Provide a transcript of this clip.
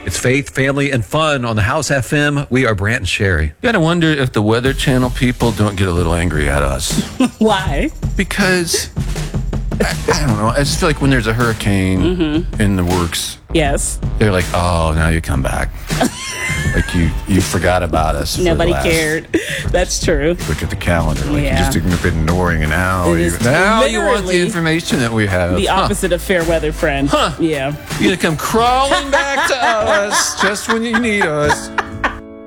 It's faith, family, and fun on the House FM. We are Brant and Sherry. You gotta wonder if the Weather Channel people don't get a little angry at us. Why? Because, I don't know, I just feel like when there's a hurricane in the works, Yes. they're like, oh, now you come back. Like you forgot about us. Nobody cared. That's true. Look at the calendar. Like Yeah. you just have been ignoring an hour. It is Now you want the literally information that we have. The opposite of fair weather friend. Huh. Yeah. You're gonna come crawling back to us just when you need us.